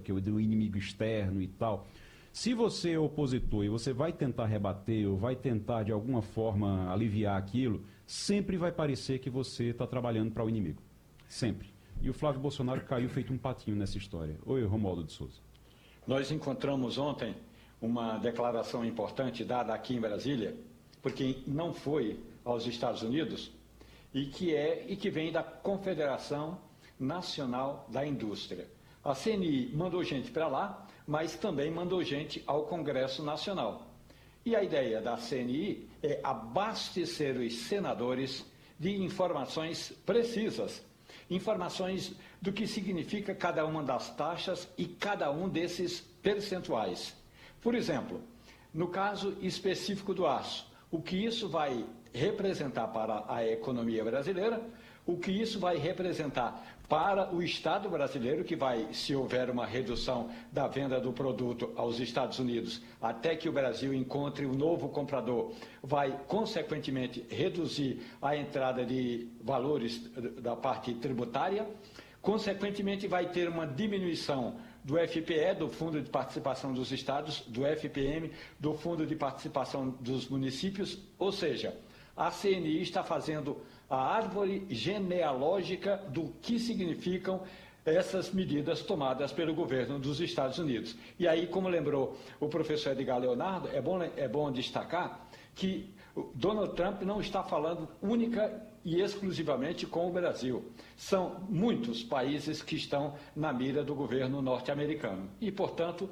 que é do inimigo externo e tal. Se você é opositor e você vai tentar rebater ou vai tentar de alguma forma aliviar aquilo, sempre vai parecer que você está trabalhando para o inimigo. Sempre. E o Flávio Bolsonaro caiu feito um patinho nessa história. Oi, Romualdo de Souza. Nós encontramos ontem uma declaração importante dada aqui em Brasília, porque não foi aos Estados Unidos, e que vem da Confederação Nacional da Indústria. A CNI mandou gente para lá, mas também mandou gente ao Congresso Nacional. E a ideia da CNI é abastecer os senadores de informações precisas, informações do que significa cada uma das taxas e cada um desses percentuais. Por exemplo, no caso específico do aço, o que isso vai representar para a economia brasileira, o que isso vai representar para o Estado brasileiro, que vai, se houver uma redução da venda do produto aos Estados Unidos, até que o Brasil encontre um novo comprador, vai, consequentemente, reduzir a entrada de valores da parte tributária, consequentemente, vai ter uma diminuição do FPE, do Fundo de Participação dos Estados, do FPM, do Fundo de Participação dos Municípios, ou seja, a CNI está fazendo a árvore genealógica do que significam essas medidas tomadas pelo governo dos Estados Unidos. E aí, como lembrou o professor Edgar Leonardo, é bom destacar que Donald Trump não está falando única e exclusivamente com o Brasil. São muitos países que estão na mira do governo norte-americano. E, portanto,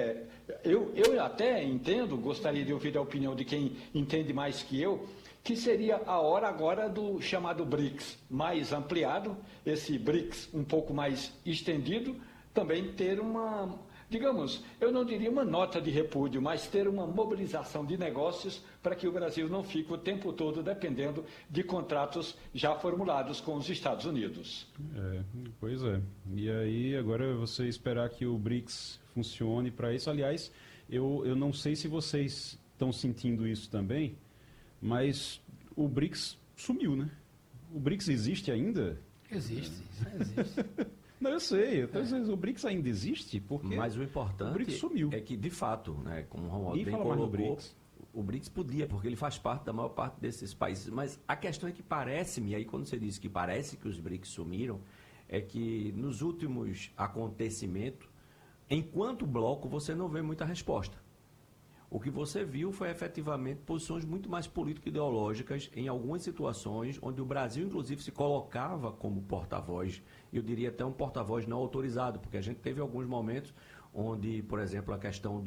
eu até entendo, gostaria de ouvir a opinião de quem entende mais que eu, que seria a hora agora do chamado BRICS mais ampliado, esse BRICS um pouco mais estendido, também ter uma, digamos, eu não diria uma nota de repúdio, mas ter uma mobilização de negócios para que o Brasil não fique o tempo todo dependendo de contratos já formulados com os Estados Unidos. Pois é. E aí agora você esperar que o BRICS funcione para isso. Aliás, eu não sei se vocês estão sentindo isso também, mas o BRICS sumiu, né? O BRICS existe ainda? Existe. Não, eu sei. O BRICS ainda existe, porque mas o importante o BRICS sumiu. É que, de fato, né, como o Romualdo bem colocou, o BRICS podia, porque ele faz parte da maior parte desses países. Mas a questão é que parece-me, aí quando você diz que parece que os BRICS sumiram, é que nos últimos acontecimentos, enquanto bloco, você não vê muita resposta. O que você viu foi efetivamente posições muito mais político-ideológicas em algumas situações onde o Brasil, inclusive, se colocava como porta-voz, eu diria até um porta-voz não autorizado, porque a gente teve alguns momentos onde, por exemplo, a questão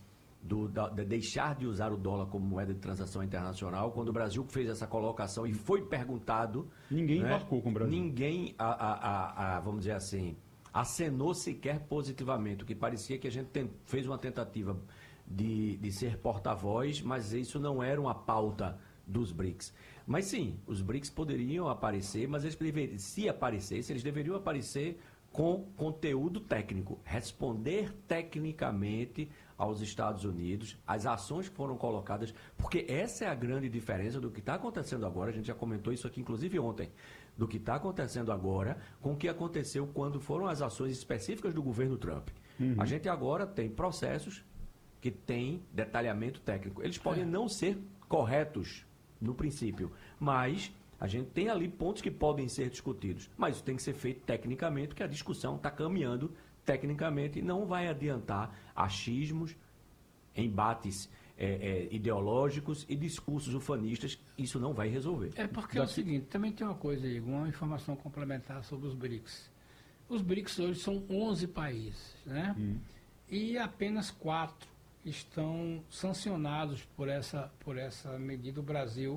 de deixar de usar o dólar como moeda de transação internacional, quando o Brasil fez essa colocação e foi perguntado... Ninguém embarcou com o Brasil. Ninguém, vamos dizer assim, acenou sequer positivamente, o que parecia que a gente fez uma tentativa de ser porta-voz, mas isso não era uma pauta dos BRICS. Mas sim, os BRICS poderiam aparecer, mas se aparecessem, eles deveriam aparecer com conteúdo técnico, responder tecnicamente aos Estados Unidos, as ações que foram colocadas, porque essa é a grande diferença do que está acontecendo agora, a gente já comentou isso aqui inclusive ontem, do que está acontecendo agora com o que aconteceu quando foram as ações específicas do governo Trump. A gente agora tem processos que têm detalhamento técnico. Eles podem não ser corretos no princípio, mas a gente tem ali pontos que podem ser discutidos. Mas isso tem que ser feito tecnicamente, porque a discussão está caminhando tecnicamente e não vai adiantar achismos, embates ideológicos e discursos ufanistas. Isso não vai resolver. É porque é o seguinte, também tem uma coisa aí, uma informação complementar sobre os BRICS. Os BRICS hoje são 11 países, né? E apenas 4 estão sancionados por essa medida. O Brasil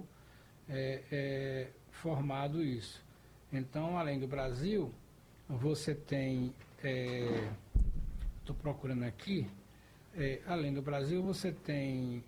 formado isso. Então, além do Brasil, você tem, estou procurando aqui, além do Brasil, você tem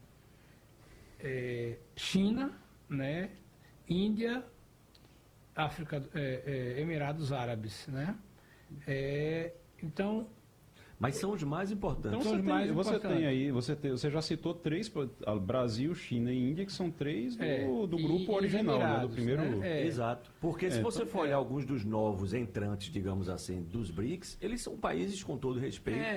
China, né, Índia, África, Emirados Árabes, né? Então, mas são os mais importantes. Então você já citou 3, Brasil, China e Índia, que são 3 do grupo original, né, do primeiro... Né? Exato. Porque se você for olhar alguns dos novos entrantes, digamos assim, dos BRICS, eles são países, com todo respeito,